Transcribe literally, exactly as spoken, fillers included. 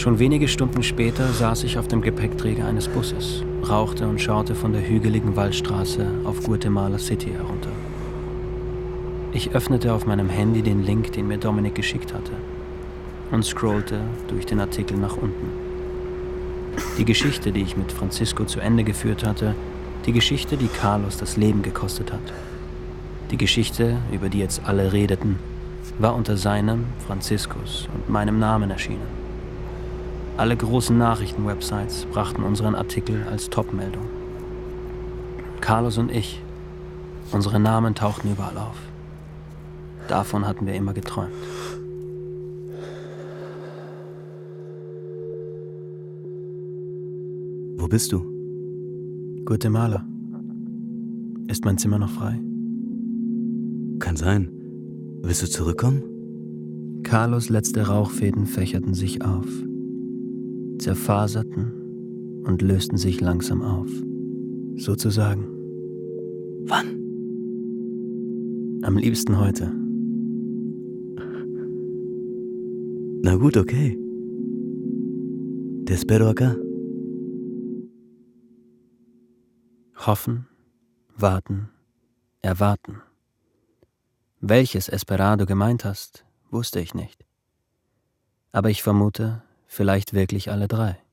Schon wenige Stunden später saß ich auf dem Gepäckträger eines Busses, rauchte und schaute von der hügeligen Waldstraße auf Guatemala City herunter. Ich öffnete auf meinem Handy den Link, den mir Dominik geschickt hatte, und scrollte durch den Artikel nach unten. Die Geschichte, die ich mit Francisco zu Ende geführt hatte, die Geschichte, die Carlos das Leben gekostet hat. Die Geschichte, über die jetzt alle redeten, war unter seinem, Franciscos und meinem Namen erschienen. Alle großen Nachrichtenwebsites brachten unseren Artikel als Top-Meldung. Carlos und ich, unsere Namen tauchten überall auf. Davon hatten wir immer geträumt. Wo bist du? Guatemala. Ist mein Zimmer noch frei? Kann sein. Willst du zurückkommen? Carlos' letzte Rauchfäden fächerten sich auf, zerfaserten und lösten sich langsam auf. Sozusagen. Wann? Am liebsten heute. Na gut, okay. Te espero acá. Hoffen, warten, erwarten. Welches Esperar du gemeint hast, wusste ich nicht. Aber ich vermute, vielleicht wirklich alle drei.